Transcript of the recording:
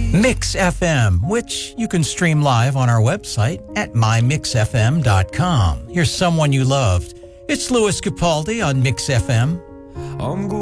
Mix FM, which you can stream live on our website at mymixfm.com. Here's someone you loved. It's Louis Capaldi on Mix FM.